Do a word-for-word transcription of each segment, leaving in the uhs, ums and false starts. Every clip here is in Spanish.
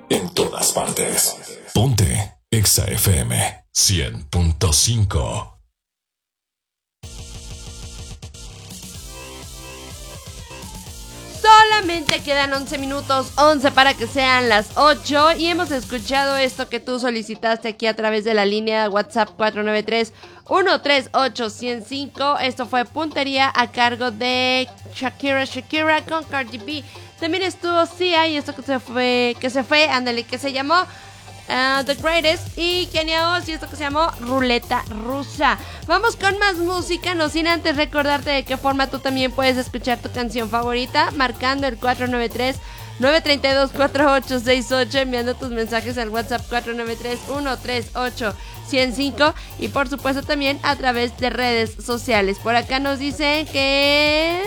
en todas partes. Ponte Exa F M cien punto cinco. Solamente quedan once minutos, once para que sean las ocho, y hemos escuchado esto que tú solicitaste aquí a través de la línea WhatsApp cuatro nueve tres, uno tres ocho, uno cero cinco. Esto fue Puntería a cargo de Shakira Shakira con Cardi B. También estuvo Sia y esto que se fue, que se fue, ándale, que se llamó Uh, The Greatest, y Kenia Oz y esto que se llamó Ruleta Rusa. Vamos con más música, no sin antes recordarte de qué forma tú también puedes escuchar tu canción favorita, marcando el cuatro nueve tres, nueve tres dos, cuatro ocho seis ocho, enviando tus mensajes al WhatsApp cuatro nueve tres, uno tres ocho, uno cero cinco, y por supuesto también a través de redes sociales. Por acá nos dicen que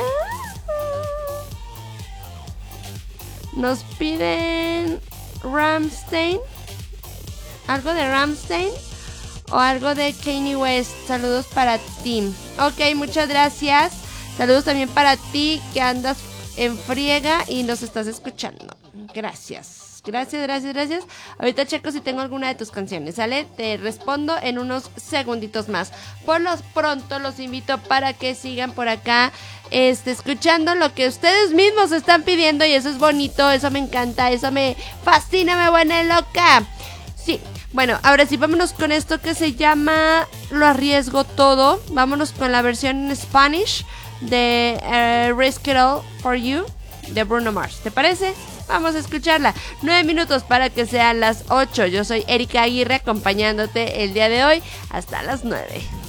nos piden Rammstein, algo de Rammstein o algo de Kanye West. Saludos para ti. Ok, muchas gracias. Saludos también para ti que andas en friega y nos estás escuchando. Gracias. Gracias, gracias, gracias. Ahorita checo si tengo alguna de tus canciones, ¿sale? Te respondo en unos segunditos más. Por lo pronto los invito para que sigan por acá este, escuchando lo que ustedes mismos están pidiendo, y eso es bonito, eso me encanta, eso me fascina, me vuelve loca. Sí, bueno, ahora sí, vámonos con esto que se llama Lo Arriesgo Todo. Vámonos con la versión en Spanish de uh, Risk It All For You de Bruno Mars. ¿Te parece? Vamos a escucharla. Nueve minutos para que sean las ocho. Yo soy Erika Aguirre acompañándote el día de hoy hasta las nueve.